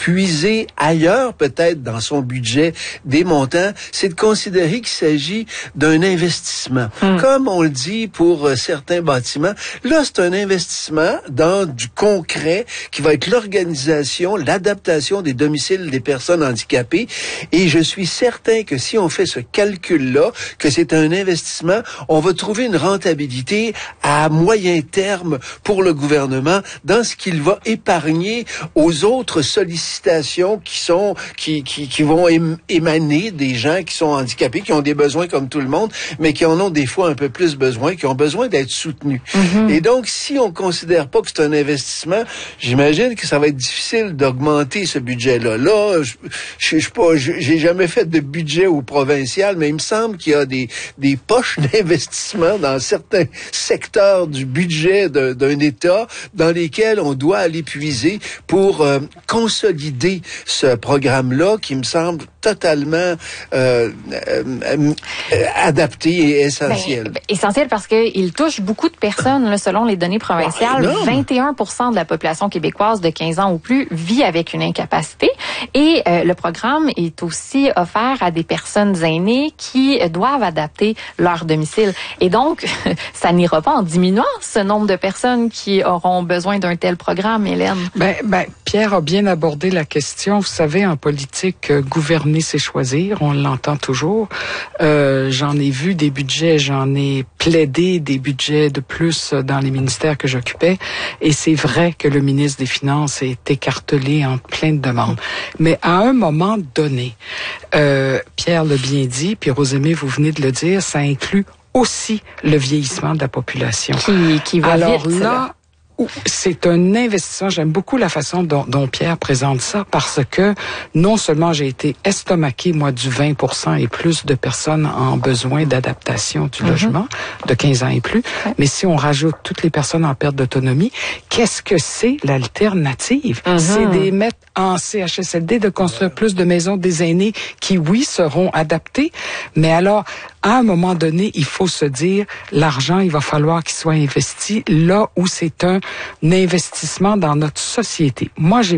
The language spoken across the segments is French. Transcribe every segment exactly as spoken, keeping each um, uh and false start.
puiser ailleurs, peut-être dans son budget, des montants, c'est de considérer qu'il s'agit d'un investissement. Hum. Comme on le dit pour euh, certains bâtiments, là, c'est un investissement dans du concret qui va être l'organisation, l'adaptation des domiciles des personnes handicapées. Et je suis certain que si on fait ce calcul-là, que c'est un investissement, on va trouver une rentabilité à moyen terme pour le gouvernement dans ce qu'il va épargner aux autres sollicitations qui sont qui qui, qui vont ém- émaner des gens qui sont handicapés, qui ont des besoins comme tout le monde, mais qui en ont des fois un peu plus besoin, qui ont besoin d'être soutenus. Mm-hmm. Et donc, si on considère pas que c'est un investissement, j'imagine que ça va être difficile d'augmenter ce budget-là. Là, je, je, je sais pas, je, j'ai jamais fait de budget au provincial, mais il me semble qu'il y a des des poches d'investissement dans certains secteurs du budget de, d'un État dans lesquels on doit aller puiser pour euh, consolider ce programme-là qui me semble totalement euh, euh, euh, adapté et essentiel. Ben, essentiel parce qu'il touche beaucoup de personnes, là, selon les données provinciales. Oh, vingt et un pour cent de la population québécoise de quinze ans ou plus vit avec une incapacité. Et euh, le programme est aussi offert à des personnes aînées qui doivent adapter leur domicile. Et donc, ça n'ira pas en diminuant ce nombre de personnes qui auront besoin d'un tel programme, Hélène. Ben, ben, Pierre a bien abordé la question. Vous savez, en politique, euh, gouverner, c'est choisir. On l'entend toujours. Euh, j'en ai vu des budgets, j'en ai plaidé des budgets de plus dans les ministères que j'occupais. Et c'est vrai que le ministre des Finances est écartelé en plein de demandes. Mais à un moment donné, euh, Pierre l'a bien dit, puis Rosemée, vous venez de le dire, ça inclut aussi le vieillissement de la population. Qui, qui va Alors vite, là, c'est un investissement. J'aime beaucoup la façon dont, dont Pierre présente ça parce que non seulement j'ai été estomaqué, moi, du vingt pour cent et plus de personnes en besoin d'adaptation du mm-hmm. logement, de quinze ans et plus, ouais. mais si on rajoute toutes les personnes en perte d'autonomie, qu'est-ce que c'est l'alternative? Mm-hmm. C'est des mettre en C H S L D, de construire plus de maisons des aînés qui, oui, seront adaptées, mais alors, à un moment donné, il faut se dire, l'argent, il va falloir qu'il soit investi là où c'est un investissement dans notre société. Moi, j'ai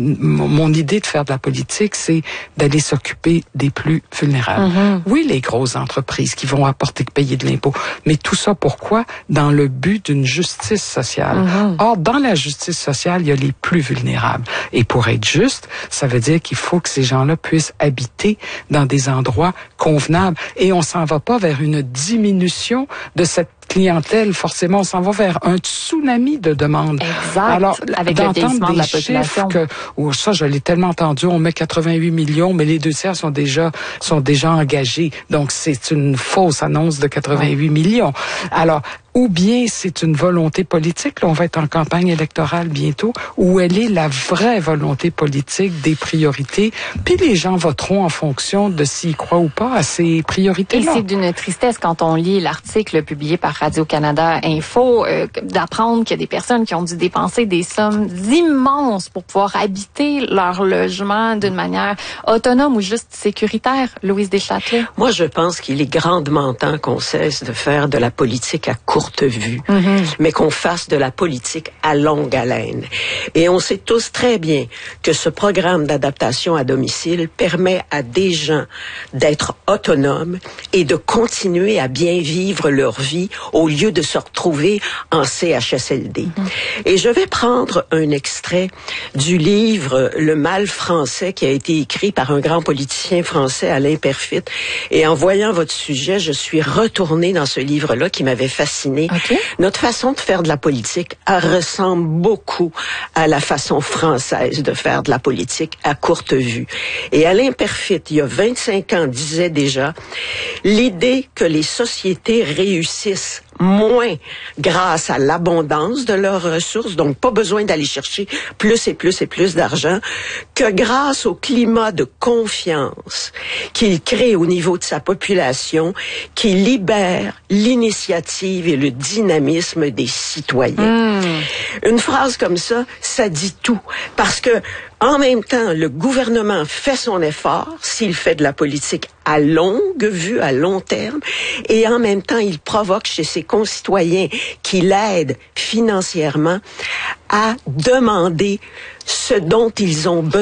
mon idée de faire de la politique, c'est d'aller s'occuper des plus vulnérables. Mm-hmm. Oui, les grosses entreprises qui vont apporter, payer de l'impôt, mais tout ça pourquoi? Dans le but d'une justice sociale. Mm-hmm. Or, dans la justice sociale, il y a les plus vulnérables. Et pour être juste, ça veut dire qu'il faut que ces gens-là puissent habiter dans des endroits convenables. Et on s'en va pas vers une diminution de cette clientèle, forcément, on s'en va vers un tsunami de demandes. Exact. Alors, avec le vieillissement de la population. Que, oh, ça, je l'ai tellement entendu, on met quatre-vingt-huit millions, mais les deux tiers sont déjà, sont déjà engagés. Donc, c'est une fausse annonce de quatre-vingt-huit ouais. millions. Alors, ou bien c'est une volonté politique, là, on va être en campagne électorale bientôt, où elle est la vraie volonté politique des priorités, puis les gens voteront en fonction de s'ils croient ou pas à ces priorités-là. Et c'est d'une tristesse quand on lit l'article publié par Radio-Canada Info, euh, d'apprendre qu'il y a des personnes qui ont dû dépenser des sommes immenses pour pouvoir habiter leur logement d'une manière autonome ou juste sécuritaire. Louise Deschâtelet. Moi, je pense qu'il est grandement temps qu'on cesse de faire de la politique à court vue, mm-hmm. mais qu'on fasse de la politique à longue haleine. Et on sait tous très bien que ce programme d'adaptation à domicile permet à des gens d'être autonomes et de continuer à bien vivre leur vie au lieu de se retrouver en C H S L D. Mm-hmm. Et je vais prendre un extrait du livre Le mal français qui a été écrit par un grand politicien français, Alain Perfit. Et en voyant votre sujet, je suis retournée dans ce livre-là qui m'avait fascinée. Okay. Notre façon de faire de la politique ressemble beaucoup à la façon française de faire de la politique à courte vue. Et Alain Perfit, il y a vingt-cinq ans, disait déjà, l'idée que les sociétés réussissent moins grâce à l'abondance de leurs ressources, donc pas besoin d'aller chercher plus et plus et plus d'argent, que grâce au climat de confiance qu'il crée au niveau de sa population, qui libère l'initiative et le dynamisme des citoyens. Mmh. Une phrase comme ça, ça dit tout, parce que en même temps, le gouvernement fait son effort s'il fait de la politique à longue vue, à long terme, et en même temps, il provoque chez ses concitoyens qui l'aident financièrement à demander ce dont ils ont besoin.